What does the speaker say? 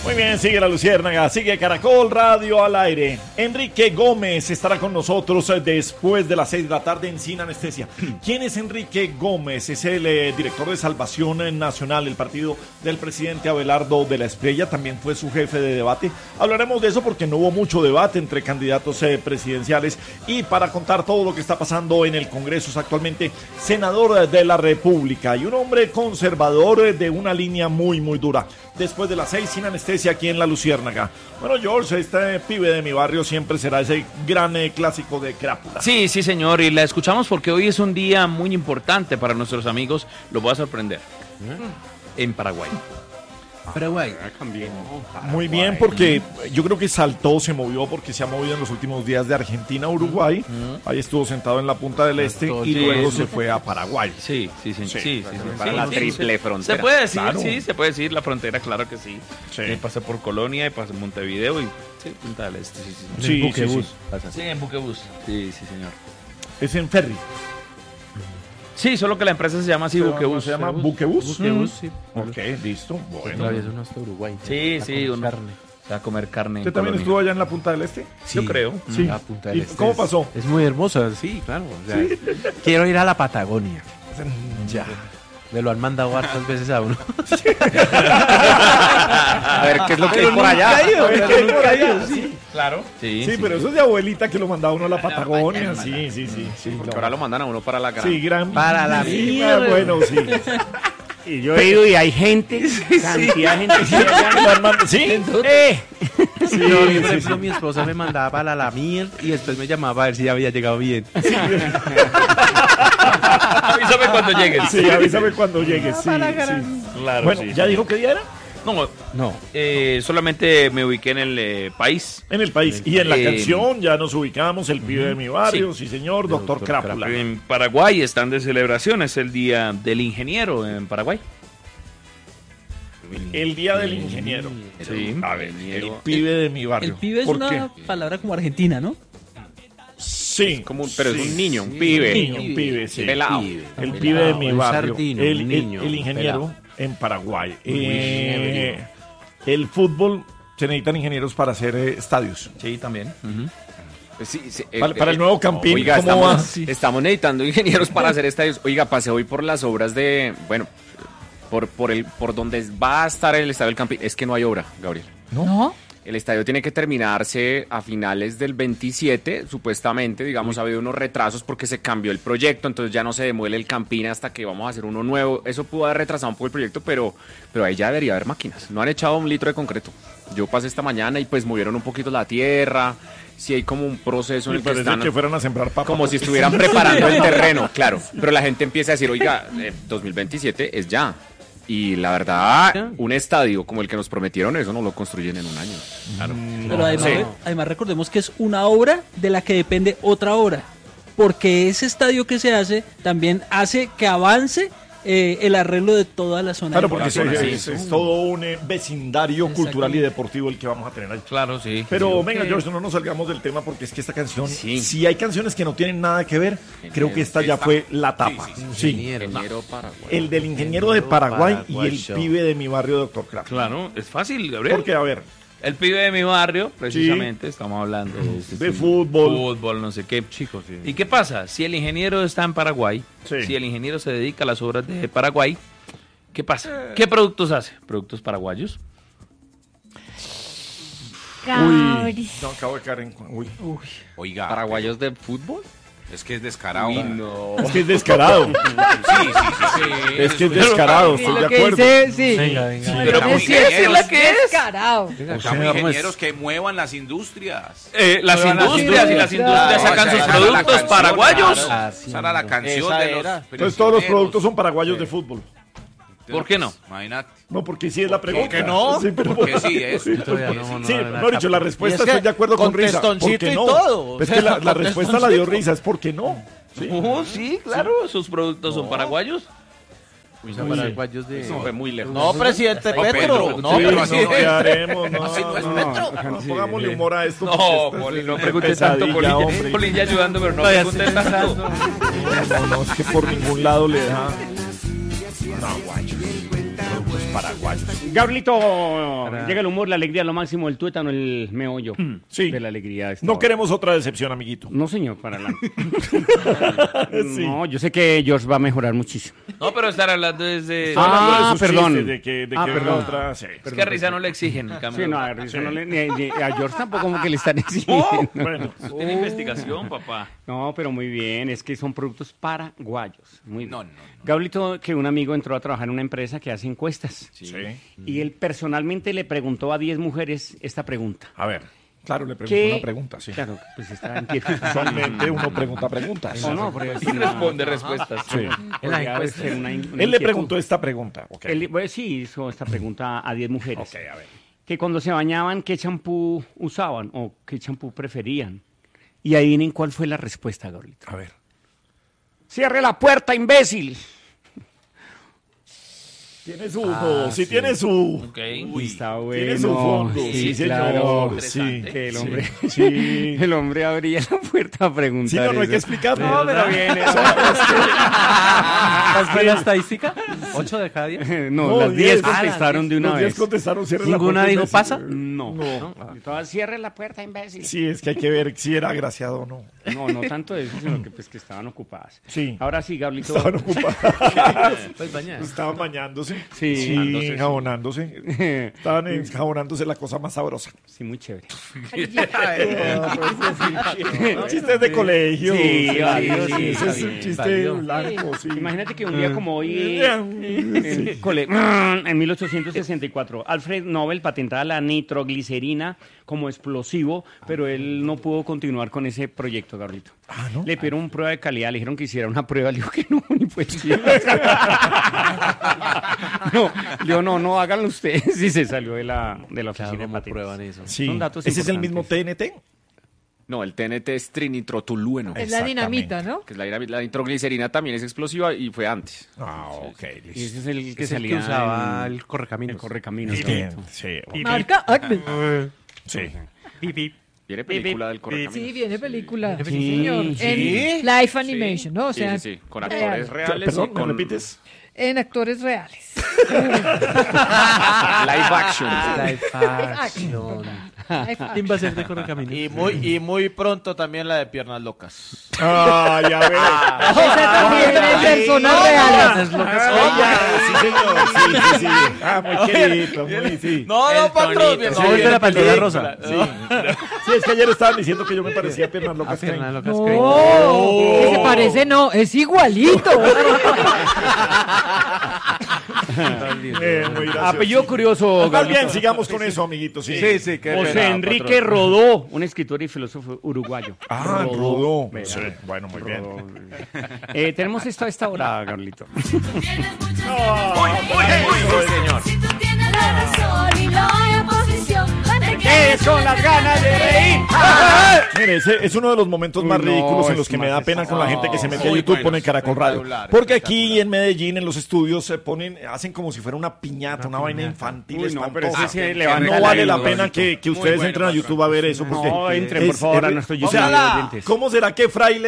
Muy bien, sigue la Luciérnaga, sigue Caracol Radio al aire. Enrique Gómez estará con nosotros después de las 6 de la tarde en Sin Anestesia. ¿Quién es Enrique Gómez? Es el director de Salvación Nacional, el partido del presidente Abelardo de la Espriella. También fue su jefe de debate. Hablaremos de eso porque no hubo mucho debate entre candidatos presidenciales. Y para contar todo lo que está pasando en el Congreso, es actualmente senador de la República y un hombre conservador de una línea muy, muy dura. Después de las 6, Sin Anestesia, aquí en la Luciérnaga. Bueno, George, este pibe de mi barrio siempre será ese gran clásico de Crápula. Sí, sí, señor, y la escuchamos porque hoy es un día muy importante para nuestros amigos. Lo voy a sorprender. En Paraguay. Paraguay. Muy bien, porque yo creo que saltó, se movió, porque se ha movido en los últimos días de Argentina a Uruguay. Ahí estuvo sentado en la punta del este y luego se fue a Paraguay. Sí, sí, sí. Sí, Para la triple frontera. Se puede decir, Claro. sí, se puede decir la frontera, claro que sí. Sí. Pasé por Colonia y pasé Montevideo y sí, Punta del Este. Sí, sí, sí. Sí, Buquebús. Sí, en Buquebús. Sí, sí, señor. Es en ferry. Sí, solo que la empresa se llama así Buquebús. ¿Se llama Buquebús? Buquebús, sí. Ok, listo. Bueno. Todavía es uno hasta Uruguay. Sí, A sí, comer uno carne. se va a comer carne. ¿Usted en también Colonia. estuvo allá en la punta del este? Yo creo. Sí. La Punta del ¿Y Este cómo es- pasó? Es muy hermosa, sí, claro. O sea, quiero ir a la Patagonia. Ya. Me lo han mandado hartas veces a uno. A ver, ¿qué es lo que hay por allá? Sí, Claro. Sí, sí, pero eso es de abuelita que lo mandaba uno a la Patagonia. Sí, sí, sí. Sí, Porque ahora lo mandan a uno para la gran. Sí, gran. Para la sí, mierda. bueno, sí. Y yo he ido y hay gente, cantidad de gente. Sí, allá. ¿Sí? Sí, no, por ejemplo, mi esposa me mandaba para la mierda y después me llamaba a ver si ya había llegado bien. Avísame cuando llegues. Sí, avísame cuando llegues. Sí, sí. Claro, Bueno, sí, ¿ya sí. dijo qué día era? No, No. solamente me ubiqué en el país. En el país. Y en la Eh, canción ya nos ubicamos, el pibe de mi barrio, sí, señor, doctor Doctor Crápula. En Paraguay están de celebración, es el Día del Ingeniero en Paraguay. El día del ingeniero. Sí. A ver, el pibe de mi barrio. El pibe es ¿Por una qué? palabra como argentina, ¿no? Sí. Pero es un niño, un pibe. Un pibe, sí. Pelado. El pibe de mi Un barrio. sardino, el, un niño, el ingeniero pelado. en Paraguay. El fútbol, se necesitan ingenieros para hacer estadios. Sí, también. Sí, sí, Para el nuevo Campín, Oiga, ¿cómo va? estamos necesitando ingenieros para hacer estadios. Oiga, pasé hoy por las obras de, bueno, por donde va a estar el estadio del Campín. Es que no hay obra, Gabriel. ¿No? El estadio tiene que terminarse a finales del 27, supuestamente, digamos, ha habido unos retrasos porque se cambió el proyecto, entonces ya no se demuele el Campín hasta que vamos a hacer uno nuevo. Eso pudo haber retrasado un poco el proyecto, pero ahí ya debería haber máquinas. No han echado un litro de concreto. Yo pasé esta mañana y pues movieron un poquito la tierra, sí hay como un proceso en Me el que parece están... que fueran a sembrar papas. Como si estuvieran preparando el terreno, claro. Pero la gente empieza a decir, oiga, 2027 es ya. Y la verdad, un estadio como el que nos prometieron, eso no lo construyen en un año. Claro. Pero además, Sí. además recordemos que es una obra de la que depende otra obra. Porque ese estadio que se hace también hace que avance el arreglo de toda la zona. Claro, de porque Paraguay. es todo un vecindario cultural y deportivo el que vamos a tener ahí. Claro, sí. Pero venga, George, no nos salgamos del tema porque es que esta canción, Sí. si hay canciones que no tienen nada que ver, creo que esta ya fue la tapa. Sí. Ingeniero Paraguay. El del ingeniero de Paraguay y el Paraguayo. pibe de mi barrio, doctor Craft. Claro, es fácil, Gabriel. Porque, a ver, El pibe de mi barrio, precisamente, estamos hablando de fútbol. fútbol, no sé qué. Chicos, sí. ¿Y qué pasa? Si el ingeniero está en Paraguay, Sí. si el ingeniero se dedica a las obras de Paraguay, ¿qué pasa? ¿Qué productos hace? ¿Productos paraguayos? Uy, no, acabo de caer en... Uy. Oiga, ¿Paraguayos de fútbol? es que es descarado. Uy, no. Es que es descarado. Sí. Es que es descarado, estoy de acuerdo. sí. Venga, venga. Pero Estamos ¿por qué decir la que es? Descarado. Estamos ingenieros que muevan las industrias. Las industrias y las industrias sacan sus productos paraguayos. Esa era la canción Esa de los era. Entonces todos los productos son paraguayos de fútbol. ¿Por qué no? Imagínate. No, porque sí es la pregunta. ¿Por qué no? Sí, pero Porque sí es. Todavía no, Sí, no, mejor dicho, la respuesta Y es que estoy de acuerdo con Risa. ¿Por testoncito qué y no? todo. Es que la respuesta la dio Risa, es porque no. Sí. Sí, claro, sus productos son paraguayos. Paraguayos de... Eso fue muy lejos. No, presidente No, Petro. Pedro. No, Sí, pero No, así no, es. ¿qué haremos? No, Así no es no, pongámosle humor a esto. No, porque Poli, esto no es pregunte tanto, pesadilla, Poli. hombre. Poli ya ayudando, pero no Todavía pregunte estoy tanto. No, es que por ningún lado le da. No, guacho. Productos paraguayos. Gabrielito, llega el humor, la alegría, lo máximo, el tuétano, el meollo Sí. de la alegría. de esta No hora. queremos otra decepción, amiguito. No, señor, para la... Sí. No, yo sé que George va a mejorar muchísimo. No, pero estar hablando desde... Estoy hablando de sus perdón. chistes, de que perdón. otra... Sí. Es que a Risa no le exigen, en cambio. Sí, no, a Rizzo no le- ni a George tampoco como que le están Oh, exigiendo. bueno. Eso tiene investigación, papá. No, pero muy bien, es que son productos paraguayos. Muy bien. No, no. Gabrielito, que un amigo entró a trabajar en una empresa que hace encuestas. Sí. Y él personalmente le preguntó a 10 mujeres esta pregunta. A ver. Claro, le pregunto ¿Qué? una pregunta, sí. Claro, pues está en pie. Usualmente uno pregunta preguntas. O no, porque Y responde respuestas. Sí. podría ser una Él le inquietud. preguntó esta pregunta. Ok. Él, pues, sí, hizo esta pregunta a 10 mujeres. Ok, a ver. Que cuando se bañaban, ¿qué champú usaban o qué champú preferían? Y adivinen cuál fue la respuesta, Gabrielito. A ver. ¡Cierre la puerta, imbécil! Tiene su... sí, tiene su... Ok. Uy, está bueno. Tiene su fondo. Sí, Sí, señor. claro. Sí. Que el hombre, Sí. el hombre abría la puerta a preguntar. Sí, no hay que eso. explicarlo. No, pero bien. ¿Cuál fue la estadística? ¿8 de cada 10? No, las 10 contestaron de una Los 10 vez. contestaron, cierre la ¿Ninguna puerta, dijo imbécil. pasa? No. No. Todas, cierre la puerta, imbécil. Sí, es que hay que ver si era agraciado o no. No, no tanto eso, sino que, pues, que estaban ocupadas. Sí. Ahora sí, Gabrielito. Estaban ocupados. Pues bañar. Estaban bañándose. Sí. Jabonándose. Estaban enjabonándose la cosa más sabrosa. Sí, muy chévere. Chistes de colegio. Sí, válido, sí, ese está es un bien, chiste válido. blanco, sí. Imagínate que un día como hoy, en 1864, Alfred Nobel patentaba la nitroglicerina como explosivo, pero él no pudo continuar con ese proyecto, Gabrielito. Ah, ¿no? Le pidieron prueba de calidad, le dijeron que hiciera una prueba, le dijo que no, ni pues. No, le dijo, no, háganlo ustedes. Y se salió de la oficina de patentes. prueban eso? Sí. Son datos ¿Ese es el mismo importantes. TNT? No, el TNT es trinitrotolueno, Es la dinamita, ¿no? que es la nitroglicerina también es explosiva y fue antes. Ah, ok. Y ese es el que Es el salía que usaba en el correcaminos. el correcaminos. Bien, Gabrielito. sí. Marca Acme. Sí. Viene película del correcamino. Sí, viene película. Sí, Sí, señor. sí. En live animation, ¿no? O sea, Sí, sí, sí, con actores reales Perdón, y ¿me con repites? en actores reales. live action. Live action. ¿Quién va a ser de correcaminos? Y muy pronto también la de Piernas Locas. Ah, ya ves. Esa también es personas reales. Sí, señor. Sí. Ah, muy querido, muy, sí. No, patrón. Esa es de la pantalla rosa. Sí. Sí, es que ayer estaban diciendo que yo me parecía a Piernas Locas. Piernas locas. No, que se parece, no, es igualito. Muy gracioso. Apellido curioso, Más Gabrielito. bien, sigamos con eso, amiguitos. Sí. Sí, qué José pena, Enrique patrón. Rodó, un escritor y filósofo uruguayo. Ah, Rodó. Vea. Sí, bueno, muy bien. Rodó. Tenemos esto a esta hora, Carlito. Si tú tienes la razón y no hay oposición, no te quedes con las ganas de reír. Mire, ese es uno de los momentos más Uy, no, ridículos en es los que me da más pena con la gente que se mete a Muy YouTube, buenos, pone Caracol Radio. espectacular, Porque aquí espectacular. en Medellín, en los estudios, se ponen, hacen como si fuera una piñata, una vaina infantil. Uy, no, pero espantosa. ese se Que levanta no vale la la pena que ustedes bueno, entren a YouTube a ver eso. Porque No, entren, por es- favor, a es- nuestro o YouTube sea, de oyentes. ¿cómo será que Fraile